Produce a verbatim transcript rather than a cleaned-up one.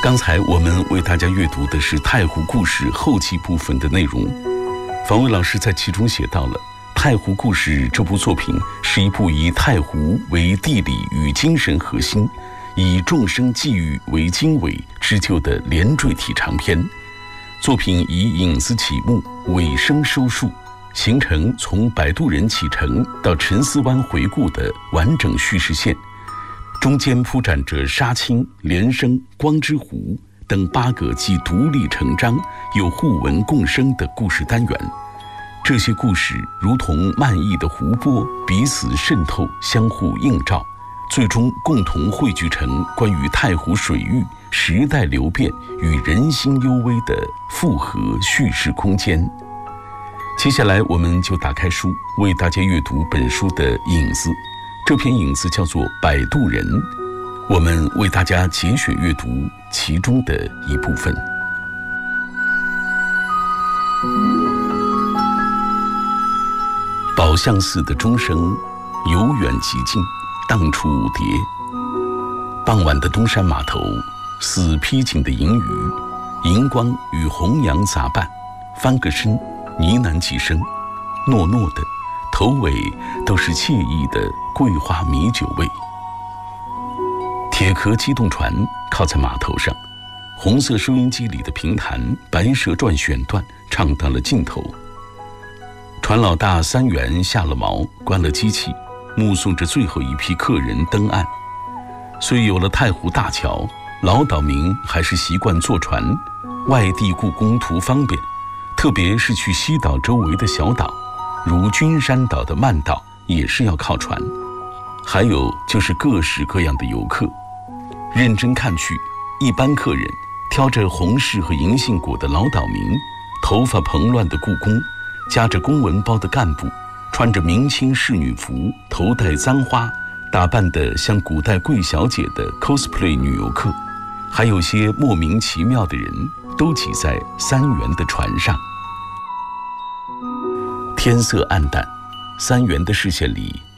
刚才我们为大家阅读的是《太湖故事》后期部分的内容。访问老师在其中写到了《太湖故事》这部作品是一部以太湖为地理与精神核心，以众生际遇为经纬织就的连缀体长篇。作品以引子起目，尾声收束，形成从摆渡人启程到沉思湾回顾的完整叙事线，中间铺展着杀青、连生、光之湖等八个既独立成章又互文共生的故事单元。这些故事如同漫溢的湖泊，彼此渗透，相互映照，最终共同汇聚成关于太湖水域时代流变与人心幽微的复合叙事空间。接下来我们就打开书，为大家阅读本书的引子。这篇引子叫做《摆渡人》，我们为大家节选阅读其中的一部分。宝相寺的钟声由远及近，荡出舞蝶。傍晚的东山码头，似披紧的银鱼，银光与红阳杂伴，翻个身，呢喃几声，糯糯的，头尾都是惬意的桂花米酒味。铁壳机动船靠在码头上，红色收音机里的评弹《白蛇传》选段唱到了尽头。船老大三元下了锚，关了机器，目送着最后一批客人登岸。虽有了太湖大桥，老岛民还是习惯坐船，外地故宫图方便，特别是去西岛周围的小岛，如君山岛的曼岛也是要靠船。还有就是各式各样的游客，认真看去，一般客人挑着红柿和银杏果的老岛民，头发蓬乱的故宫，夹着公文包的干部，穿着明清仕女服，头戴簪花，打扮得像古代贵小姐的 cosplay 女游客，还有些莫名其妙的人，都挤在三元的船上。天色暗淡，三元的视线里